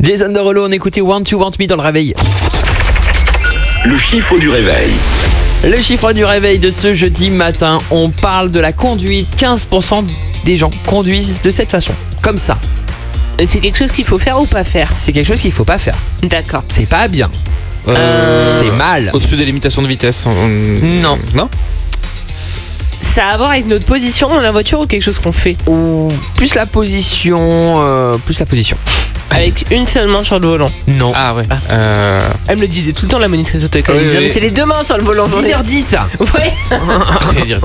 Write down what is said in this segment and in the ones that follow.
Jason Derulo, on écoutait Want You Want Me dans le réveil. Le chiffre du réveil. Le chiffre du réveil de ce jeudi matin, on parle de la conduite. 15% des gens conduisent de cette façon, comme ça. C'est quelque chose qu'il faut faire ou pas faire? C'est quelque chose qu'il faut pas faire. D'accord. C'est pas bien. C'est mal. Au-dessus des limitations de vitesse. Non. Non. Ça a à voir avec notre position dans la voiture ou quelque chose qu'on fait? Ou plus la position. Avec une seule main sur le volant. Non. Ah ouais. Elle me le disait tout le temps, la monitrice auto. Elle Oui, me disait, oui. mais c'est les deux mains sur le volant. 10h10. Ouais. J'allais dire.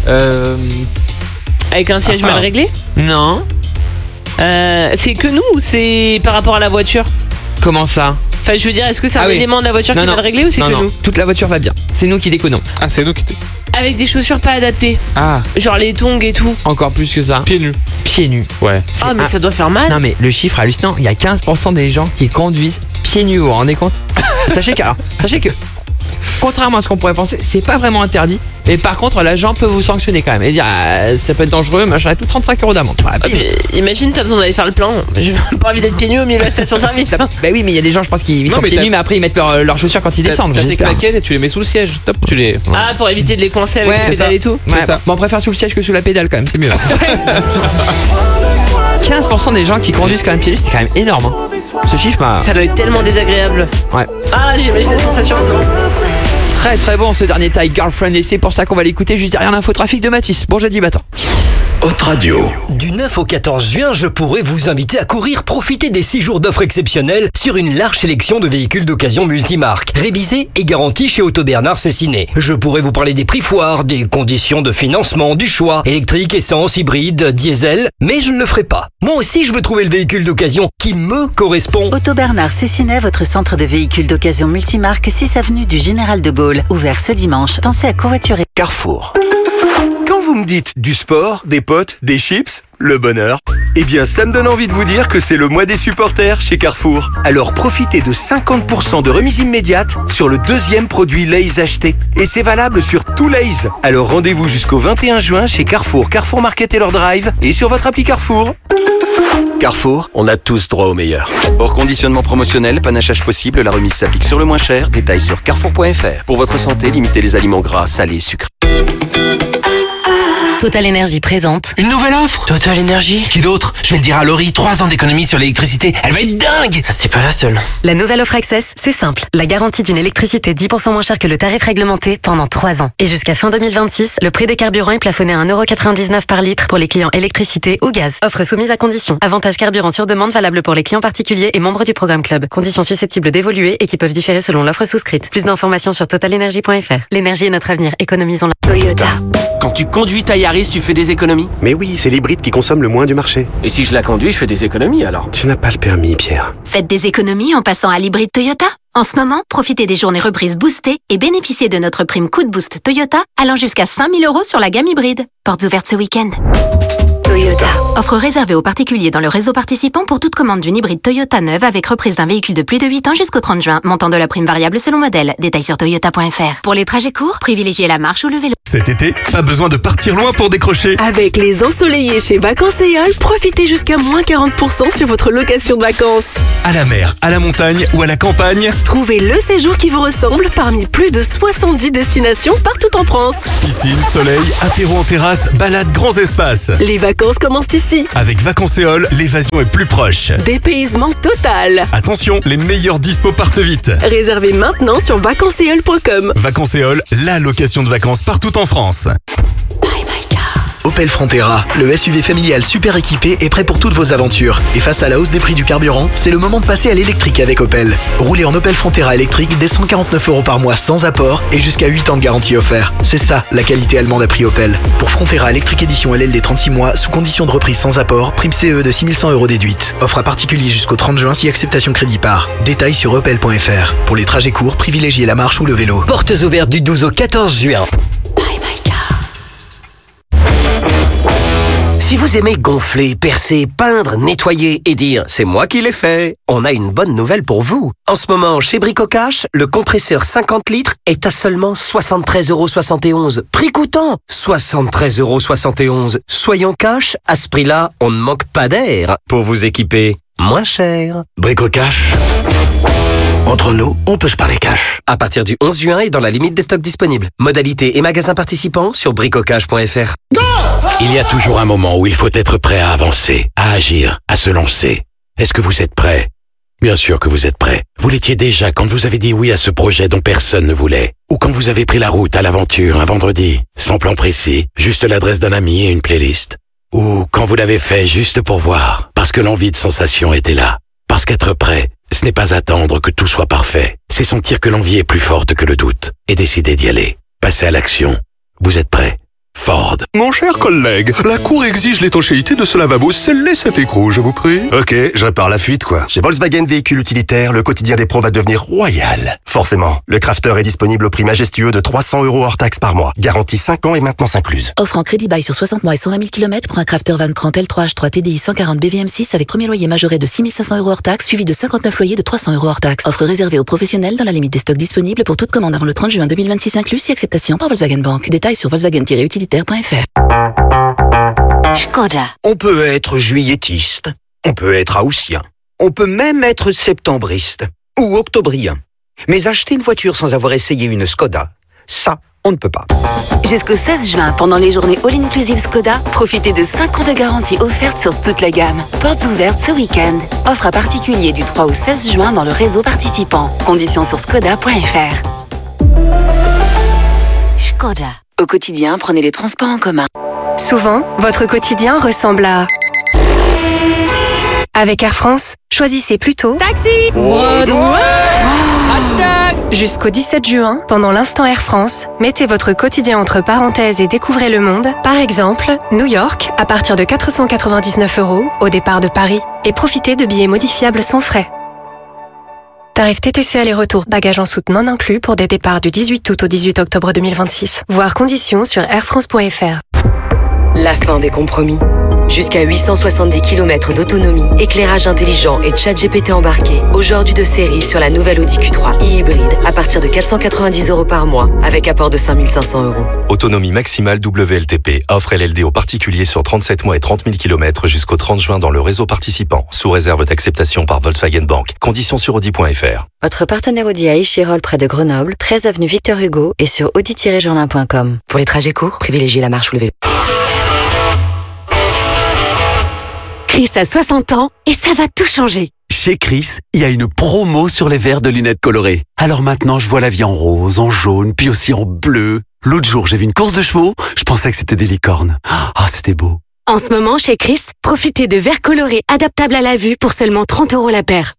Avec un siège mal réglé? Non. C'est que nous ou c'est par rapport à la voiture? Comment ça? Enfin, je veux dire, est-ce que c'est un oui. élément de la voiture qui est mal réglé ou c'est que non. nous? Toute la voiture va bien. C'est nous qui déconnons. Ah, c'est nous qui t'es. Avec des chaussures pas adaptées. Ah, Genre les tongs et tout. Encore plus que ça. pieds nus. Pieds nus. Ouais. Ah, mais ça doit faire mal. Non mais le chiffre hallucinant, il y a 15% des gens qui conduisent pieds nus, vous vous rendez compte? Sachez que contrairement à ce qu'on pourrait penser, c'est pas vraiment interdit. Et par contre, l'agent peut vous sanctionner quand même et dire ça peut être dangereux, machin, et tout, 35 € d'amende. Voilà, bim. Imagine, t'as besoin d'aller faire le plein. J'ai pas envie d'être pieds nus au milieu de la station-service. Bah oui, mais il y a des gens, je pense, qui Non, sont mais pieds nus, mais après ils mettent leurs chaussures quand ils descendent. T'as tes J'espère. claquettes et tu les mets sous le siège. Top, tu les. Ah, pour éviter de les coincer avec Ouais, les c'est pédales ça. et tout. Ouais, C'est ça. bon, on préfère sous le siège que sous la pédale quand même, c'est mieux. 15% des gens qui conduisent quand même pieds nus, c'est quand même énorme. Hein. Ce chiffre m'a. Ça doit être tellement désagréable. Ouais. Ah, j'imagine la sensation. Très très bon ce dernier taille Girlfriend et c'est pour ça qu'on va l'écouter juste derrière l'infotrafic de Mathis. Bon jeudi matin. Haute Radio. Du 9 au 14 juin, je pourrai vous inviter à courir profiter des 6 jours d'offres exceptionnelles sur une large sélection de véhicules d'occasion multimarques, révisés et garantis chez Auto Bernard Cessiné. Je pourrai vous parler des prix foires, des conditions de financement, du choix, électrique, essence, hybride, diesel, mais je ne le ferai pas. Moi aussi, je veux trouver le véhicule d'occasion qui me correspond. Auto Bernard Cessinet, votre centre de véhicules d'occasion multimarque, 6 avenue du Général de Gaulle. Ouvert ce dimanche. Pensez à covoiturer. Carrefour. Quand vous me dites du sport, des potes, des chips, le bonheur, eh bien ça me donne envie de vous dire que c'est le mois des supporters chez Carrefour. Alors profitez de 50% de remise immédiate sur le deuxième produit Lay's acheté. Et c'est valable sur tout Lay's. Alors rendez-vous jusqu'au 21 juin chez Carrefour, Carrefour Market et leur drive et sur votre appli Carrefour. Carrefour, on a tous droit au meilleur. Hors conditionnement promotionnel, panachage possible, la remise s'applique sur le moins cher. Détails sur carrefour.fr. Pour votre santé, limitez les aliments gras, salés, sucrés. Total Énergie présente. Une nouvelle offre Total Énergie. Qui d'autre? Je vais le dire à Laurie, 3 ans d'économie sur l'électricité. Elle va être dingue. C'est pas la seule. La nouvelle offre Access, c'est simple. La garantie d'une électricité 10% moins chère que le tarif réglementé pendant 3 ans. Et jusqu'à fin 2026, le prix des carburants est plafonné à 1,99€ par litre pour les clients électricité ou gaz. Offre soumise à conditions. Avantage carburant sur demande valable pour les clients particuliers et membres du programme Club. Conditions susceptibles d'évoluer et qui peuvent différer selon l'offre souscrite. Plus d'informations sur totalenergie.fr. L'énergie est notre avenir. Économisons-la. Toyota. Quand tu conduis ta Yaris, tu fais des économies. Mais oui, c'est l'hybride qui consomme le moins du marché. Et si je la conduis, je fais des économies alors. Tu n'as pas le permis, Pierre. Faites des économies en passant à l'hybride Toyota. En ce moment, profitez des journées reprises boostées et bénéficiez de notre prime coup de boost Toyota allant jusqu'à 5 000 € sur la gamme hybride. Portes ouvertes ce week-end. Toyota. Offre réservée aux particuliers dans le réseau participant pour toute commande d'une hybride Toyota neuve avec reprise d'un véhicule de plus de 8 ans jusqu'au 30 juin. Montant de la prime variable selon modèle. Détails sur toyota.fr. Pour les trajets courts, privilégiez la marche ou le vélo. Cet été, pas besoin de partir loin pour décrocher. Avec les ensoleillés chez Vacances Eole, profitez jusqu'à moins 40% sur votre location de vacances. À la mer, à la montagne ou à la campagne, Trouvez le séjour qui vous ressemble parmi plus de 70 destinations partout en France. piscine, soleil, apéro en terrasse, balade grands espaces. Les vacances commencent ici. Avec Vacances Eole, l'évasion est plus proche. Dépaysement total. Attention, les meilleurs dispos partent vite. Réservez maintenant sur vacanceseole.com. Vacances Eole, la location de vacances partout en France. Opel Frontera, le SUV familial super équipé est prêt pour toutes vos aventures. Et face à la hausse des prix du carburant, c'est le moment de passer à l'électrique avec Opel. Roulez en Opel Frontera électrique dès 149 € par mois sans apport et jusqu'à 8 ans de garantie offert. C'est ça, la qualité allemande à prix Opel. Pour Frontera électrique édition LLD 36 mois, sous condition de reprise sans apport, prime CE de 6 100 € déduite. Offre à particulier jusqu'au 30 juin si acceptation crédit par. Détails sur opel.fr. Pour les trajets courts, privilégiez la marche ou le vélo. Portes ouvertes du 12 au 14 juin. Si vous aimez gonfler, percer, peindre, nettoyer et dire « c'est moi qui l'ai fait », on a une bonne nouvelle pour vous. En ce moment, chez Brico Cash, le compresseur 50 litres est à seulement 73,71 €. Prix coûtant 73,71 €. Soyons cash, à ce prix-là, on ne manque pas d'air pour vous équiper moins cher. Brico Cash. Entre nous, on peut se parler cash. À partir du 11 juin et dans la limite des stocks disponibles. Modalités et magasins participants sur bricocash.fr. Il y a toujours un moment où il faut être prêt à avancer, à agir, à se lancer. Est-ce que vous êtes prêt? Bien sûr que vous êtes prêt. Vous l'étiez déjà quand vous avez dit oui à ce projet dont personne ne voulait. Ou quand vous avez pris la route à l'aventure un vendredi, sans plan précis, juste l'adresse d'un ami et une playlist. Ou quand vous l'avez fait juste pour voir, parce que l'envie de sensation était là. Parce qu'être prêt, ce n'est pas attendre que tout soit parfait. C'est sentir que l'envie est plus forte que le doute et décider d'y aller. Passer à l'action. Vous êtes prêt? Ford. Mon cher collègue, la cour exige l'étanchéité de ce lavabo. Scellez cet écrou, je vous prie. Ok, je répare la fuite, quoi. Chez Volkswagen Véhicules Utilitaires, le quotidien des pros va devenir royal. Forcément, le Crafter est disponible au prix majestueux de 300 € hors taxe par mois. Garantie 5 ans et maintenance incluse. Offre en crédit bail sur 60 mois et 120 000 km pour un Crafter Van 30 L3H3 TDI 140 BVM6 avec premier loyer majoré de 6 500 € hors taxe, suivi de 59 loyers de 300 € hors taxe. Offre réservée aux professionnels dans la limite des stocks disponibles pour toute commande avant le 30 juin 2026 inclus, si acceptation par Volkswagen Bank. Détails sur volkswagen-utilitaire.fr. Škoda. On peut être juilletiste, on peut être haussien, on peut même être septembriste ou octobrien. Mais acheter une voiture sans avoir essayé une Škoda, ça, on ne peut pas. Jusqu'au 16 juin, pendant les journées All Inclusive Škoda, profitez de 5 ans de garantie offerte sur toute la gamme. Portes ouvertes ce week-end. Offre à particulier du 3 au 16 juin dans le réseau participant. Conditions sur škoda.fr. Škoda. Au quotidien, prenez les transports en commun. Souvent, votre quotidien ressemble à... Avec Air France, choisissez plutôt Taxi Jusqu'au 17 juin, pendant l'instant Air France, mettez votre quotidien entre parenthèses et découvrez le monde. Par exemple, New York, à partir de 499 € au départ de Paris. Et profitez de billets modifiables sans frais. Tarif TTC aller-retour, bagages en soute non inclus pour des départs du 18 août au 18 octobre 2026. Voir conditions sur airfrance.fr. La fin des compromis. Jusqu'à 870 km d'autonomie, éclairage intelligent et ChatGPT embarqué. Aujourd'hui de série sur la nouvelle Audi Q3 e-hybride à partir de 490 € par mois avec apport de 5 500 €. Autonomie maximale WLTP. Offre LLD aux particuliers sur 37 mois et 30 000 km jusqu'au 30 juin dans le réseau participant. Sous réserve d'acceptation par Volkswagen Bank. Conditions sur Audi.fr. Votre partenaire Audi à Échirolles près de Grenoble, 13 avenue Victor Hugo et sur audi-jourdain.com. Pour les trajets courts, privilégiez la marche ou le vélo. Chris a 60 ans et ça va tout changer. Chez Chris, il y a une promo sur les verres de lunettes colorées. Alors maintenant, je vois la vie en rose, en jaune, puis aussi en bleu. L'autre jour, j'ai vu une course de chevaux, je pensais que c'était des licornes. Ah, c'était beau. En ce moment, chez Chris, profitez de verres colorés adaptables à la vue pour seulement 30 € la paire.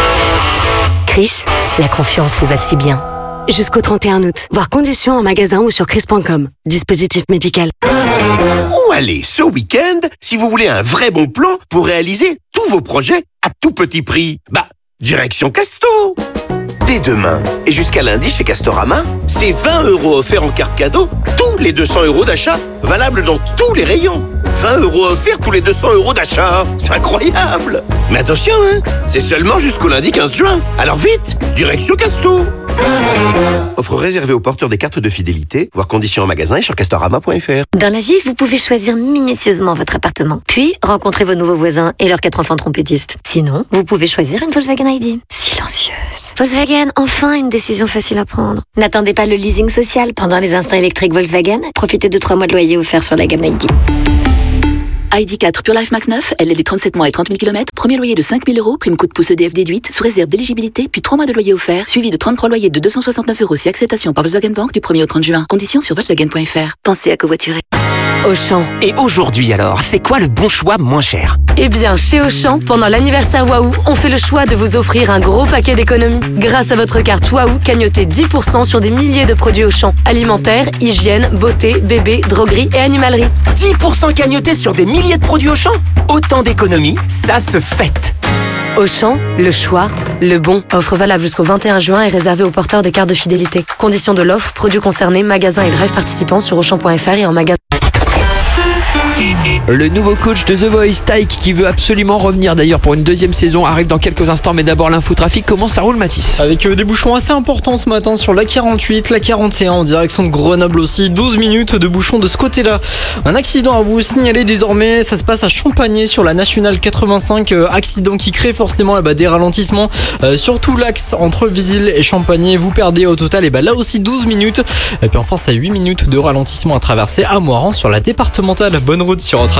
Chris, la confiance vous va si bien. Jusqu'au 31 août. Voir conditions en magasin ou sur chris.com. Dispositif médical. Où aller ce week-end si vous voulez un vrai bon plan pour réaliser tous vos projets à tout petit prix? Direction Casto. Dès demain et jusqu'à lundi chez Castorama, c'est 20 € offerts en carte cadeau tous les 200 € d'achat, valable dans tous les rayons. 20 € offerts tous les 200 € d'achat. C'est incroyable. Mais attention, c'est seulement jusqu'au lundi 15 juin. Alors vite, direction Casto. Offre réservée aux porteurs des cartes de fidélité. Voir conditions en magasin et sur castorama.fr. Dans la vie, vous pouvez choisir minutieusement votre appartement, puis rencontrer vos nouveaux voisins et leurs 4 enfants trompettistes. Sinon, vous pouvez choisir une Volkswagen ID. Silencieuse. Volkswagen, enfin une décision facile à prendre. N'attendez pas le leasing social pendant les instants électriques Volkswagen. Profitez de 3 mois de loyer offerts sur la gamme ID. ID4 Pure Life Max 9, LLD 37 mois et 30 000 km, premier loyer de 5 000 €, prime coup de pouce EDF déduite, sous réserve d'éligibilité, puis 3 mois de loyer offert, suivi de 33 loyers de 269 € si acceptation par Volkswagen Bank du 1er au 30 juin. Conditions sur Volkswagen.fr. Pensez à covoiturer. Auchan. Et aujourd'hui alors, c'est quoi le bon choix moins cher? Eh bien, chez Auchan, pendant l'anniversaire Waouh, on fait le choix de vous offrir un gros paquet d'économies. Grâce à votre carte Waouh, cagnotez 10% sur des milliers de produits Auchan. Alimentaire, hygiène, beauté, bébé, droguerie et animalerie. 10% cagnotés sur des milliers de produits Auchan? Autant d'économies, ça se fête. Auchan, le choix, le bon. Offre valable jusqu'au 21 juin et réservée aux porteurs des cartes de fidélité. Conditions de l'offre, produits concernés, magasins et drive participants sur Auchan.fr et en magasin. Le nouveau coach de The Voice, Taïk, qui veut absolument revenir d'ailleurs pour une deuxième saison, arrive dans quelques instants. Mais d'abord l'infotrafic, comment ça roule, Mathis? Avec des bouchons assez importants ce matin sur la 48, la 41 en direction de Grenoble aussi. 12 minutes de bouchons de ce côté-là. Un accident à vous signaler désormais, ça se passe à Champagné sur la nationale 85. Accident qui crée forcément des ralentissements, surtout l'axe entre Visil et Champagné. Vous perdez au total là aussi 12 minutes. Et puis enfin, ça 8 minutes de ralentissement à traverser à Moiran sur la départementale. Bonne route sur votre